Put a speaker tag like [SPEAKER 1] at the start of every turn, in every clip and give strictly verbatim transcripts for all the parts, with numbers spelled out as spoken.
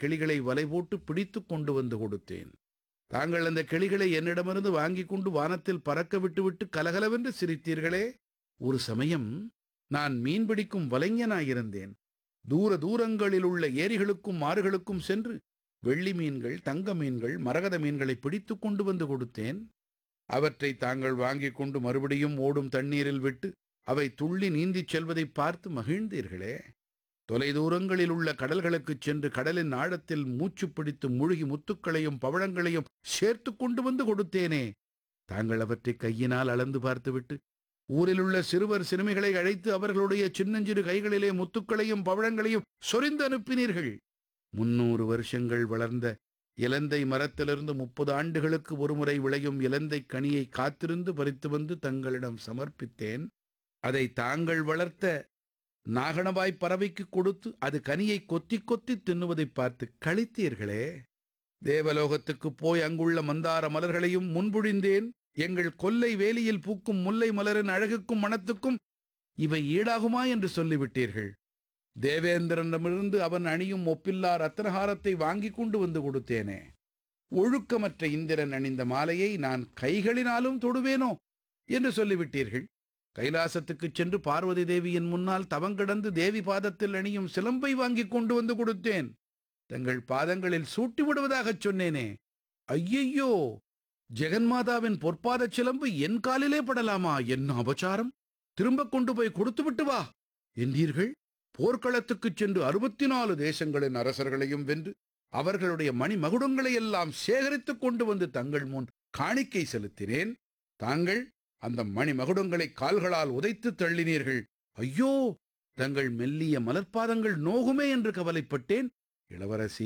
[SPEAKER 1] கிளிகளை வலை போட்டு பிடித்து கொண்டு வந்து கொடுத்தேன். தாங்கள் அந்த கிளிகளை என்னிடமிருந்து வாங்கிக் கொண்டு வானத்தில் பறக்க விட்டுவிட்டு கலகலவென்று சிரித்தீர்களே. ஒரு சமயம் நான் மீன்பிடிக்கும் வலைஞனாயிருந்தேன். தூர தூரங்களில் உள்ள ஏரிகளுக்கும் ஆறுகளுக்கும் சென்று வெள்ளி மீன்கள், தங்க மீன்கள், மரகத மீன்களை பிடித்து கொண்டு வந்து கொடுத்தேன். அவற்றை தாங்கள் வாங்கிக் கொண்டு மறுபடியும் ஓடும் தண்ணீரில் விட்டு அவை துள்ளி நீந்திச் செல்வதை பார்த்து மகிழ்ந்தீர்களே. தொலைதூரங்களில் உள்ள கடல்களுக்குச் சென்று கடலின் ஆழத்தில் மூச்சு பிடித்து மூழ்கி முத்துக்களையும் பவழங்களையும் சேர்த்து கொண்டு வந்து கொடுத்தேனே. தாங்கள் அவற்றை கையினால் அளந்து பார்த்துவிட்டு ஊரிலுள்ள சிறுவர் சிறுமிகளை அழைத்து அவர்களுடைய சின்னஞ்சிறு கைகளிலே முத்துக்களையும் பவழங்களையும் சொரிந்து அனுப்பினீர்கள். முன்னூறு வருஷங்கள் வளர்ந்த இலந்தை மரத்திலிருந்து முப்பது ஆண்டுகளுக்கு ஒருமுறை விளையும் இலந்தை கனியை காத்திருந்து பறித்து வந்து தங்களிடம் சமர்ப்பித்தேன். அதை தாங்கள் வளர்த்த நாகணவாய் பறவைக்கு கொடுத்து அது கனியை கொத்தி கொத்தி தின்னுவதை பார்த்து களித்தீர்களே. தேவலோகத்துக்கு போய் அங்குள்ள மந்தார மலர்களையும் முன்புழிந்தேன். எங்கள் கொல்லை வேலியில் பூக்கும் முல்லை மலரின் அழகுக்கும் மணத்துக்கும் இவை ஈடாகுமா என்று சொல்லிவிட்டீர்கள். தேவேந்திரனிடமிருந்து அவன் அணியும் ஒப்பில்லா ரத்னஹாரத்தை வாங்கி கொண்டு வந்து கொடுத்தேனே. ஒழுக்கமற்ற இந்திரன் அணிந்த மாலையை நான் கைகளினாலும் தொடுவேனோ என்று சொல்லிவிட்டீர்கள். கைலாசத்துக்குச் சென்று பார்வதி தேவியின் முன்னால் தவங்கிடந்து தேவி பாதத்தில் அணியும் சிலம்பை வாங்கி கொண்டு வந்து கொடுத்தேன். தங்கள் பாதங்களில் சூட்டி விடுவதாகச் சொன்னேனே. ஐயையோ, ஜெகன்மாதாவின் பொற்பாதச் சிலம்பு என் காலிலே படலாமா? என்ன அபச்சாரம்! திரும்ப கொண்டு போய் கொடுத்து விட்டு வா என்றீர்கள். போர்க்களத்துக்குச் சென்று அறுபத்தி நாலு தேசங்களின் அரசர்களையும் வென்று அவர்களுடைய மணி மகுடங்களை எல்லாம் சேகரித்துக் கொண்டு வந்து தங்கள் முன் காணிக்கை செலுத்தினேன். தாங்கள் அந்த மணி மகுடங்களை கால்களால் உதைத்து தள்ளினீர்கள். ஐயோ, தங்கள் மெல்லிய மலர்பாதங்கள் நோகுமே என்று கவலைப்பட்டேன். இளவரசி,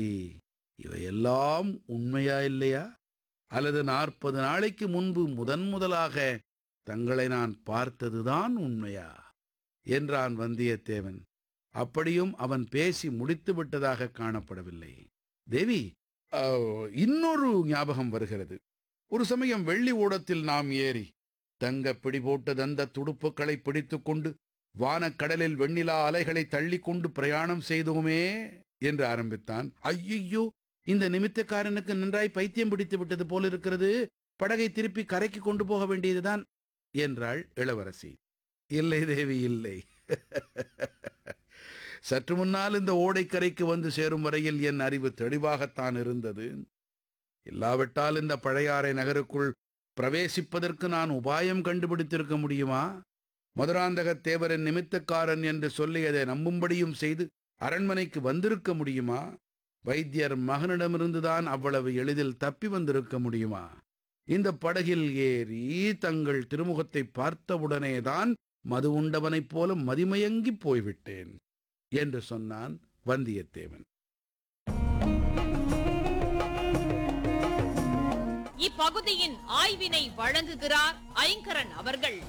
[SPEAKER 1] இவையெல்லாம் உண்மையா இல்லையா? அல்லது நாற்பது நாளைக்கு முன்பு முதன் முதலாக தங்களை நான் பார்த்ததுதான் உண்மையா என்றான் வந்தியத்தேவன். அப்படியும் அவன் பேசி முடித்து விட்டதாக காணப்படவில்லை. தேவி, இன்னொரு ஞாபகம் வருகிறது. ஒரு சமயம் வெள்ளி ஓடத்தில் நாம் ஏறி தங்க பிடி போட்ட தந்த துடுப்புகளை பிடித்து கொண்டு வானக்கடலில் வெண்ணிலா அலைகளை தள்ளி கொண்டு பிரயாணம் செய்தோமே என்று ஆரம்பித்தான். ஐயோ, இந்த நிமித்தக்காரனுக்கு நன்றாய் பைத்தியம் பிடித்து விட்டது போலிருக்கிறது. படகை திருப்பி கரைக்கு கொண்டு போக வேண்டியதுதான் என்றாள் இளவரசி. இல்லை தேவி, இல்லை. சற்று முன்னால் இந்த ஓடைக்கரைக்கு வந்து சேரும் வரையில் என் அறிவு தெளிவாகத்தான் இருந்தது. இல்லாவிட்டால் இந்த பழையாறை நகருக்குள் பிரவேசிப்பதற்கு நான் உபாயம் கண்டுபிடித்திருக்க முடியுமா? மதுராந்தகத் தேவரின் நிமித்தக்காரன் என்று சொல்லி அதை நம்பும்படியும் செய்து அரண்மனைக்கு வந்திருக்க முடியுமா? வைத்தியர் மகனிடமிருந்துதான் அவ்வளவு எளிதில் தப்பி வந்திருக்க முடியுமா? இந்த படகில் ஏறி தங்கள் திருமுகத்தை பார்த்தவுடனேதான் மது உண்டவனைப் போல மதிமயங்கி போய்விட்டேன் என்று சொன்னான் வந்தியத்தேவன்.
[SPEAKER 2] இப்பகுதியின் ஆய்வினை வழங்குகிறார் ஐங்கரன் அவர்கள்.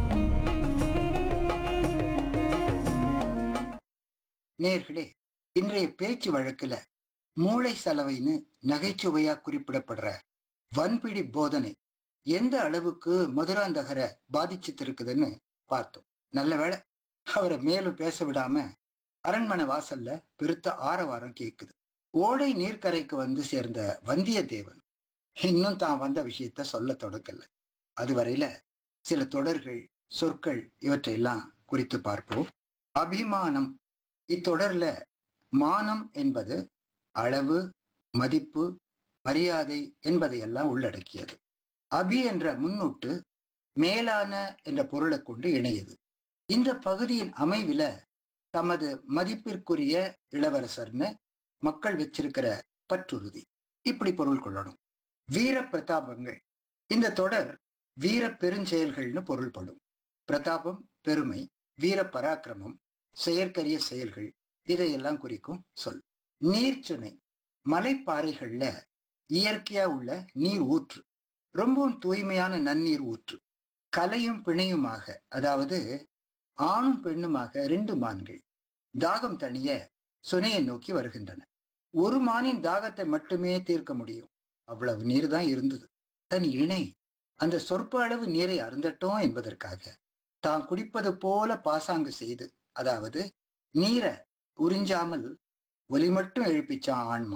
[SPEAKER 3] நேர்களே, இன்றைய பேச்சு வழக்குல மூளை சலவைன்னு நகைச்சுவையா குறிப்பிடப்படுற வன்பிடி போதனை எந்த அளவுக்கு மதுராந்தகரை பாதிச்சிட்டு இருக்குதுன்னு பார்த்தோம். நல்ல வேளை அவரை மேலும் பேச விடாம அரண்மனை வாசல்ல பெருத்த ஆரவாரம் கேட்குது. ஓடை நீர்க்கரைக்கு வந்து சேர்ந்த வந்தியத்தேவன் இன்னும் தான் வந்த விஷயத்த சொல்ல தொடங்கல. அதுவரையில சில தொடர்கள், சொற்கள் இவற்றையெல்லாம் குறித்து பார்ப்போம். அபிமானம். இத்தொடர்ல மானம் என்பது அளவு, மதிப்பு, மரியாதை என்பதையெல்லாம் உள்ளடக்கியது. அபி என்ற முன்னூட்டு மேலான என்ற பொருளை கொண்டு இணையது. இந்த பகுதியின் அமைவில தமது மதிப்பிற்குரிய இளவரசர்னு மக்கள் வச்சிருக்கிற பற்றுறுதி இப்படி பொருள் கொள்ளணும். வீர பிரதாபங்கள். இந்த தொடர் வீர பெருஞ்செயல்கள்னு பொருள்படும். பிரதாபம் பெருமை, வீர பராக்கிரமம், செயற்கரிய செயல்கள் இதையெல்லாம் குறிக்கும் சொல். நீர்ச்சுனை. மலைப்பாறைகள்ல இயற்கையா உள்ள நீர் ஊற்று, ரொம்பவும் தூய்மையான நன்னீர் ஊற்று. கலையும் பிணையுமாக, அதாவது ஆணும் பெண்ணுமாக ரெண்டு மான்கள் தாகம் தணிய சுனையை நோக்கி வருகின்றன. ஒரு மானின் தாகத்தை மட்டுமே தீர்க்க முடியும், அவ்வளவு நீர் தான் இருந்தது. தன் இணை அந்த சொற்ப அளவு நீரை அருந்தட்டும் என்பதற்காக தான் குடிப்பது போல பாசாங்கு செய்து, அதாவது நீரை உறிஞ்சாமல் ஒலி மட்டும் எழுப்பிச்சான் ஆன்மா.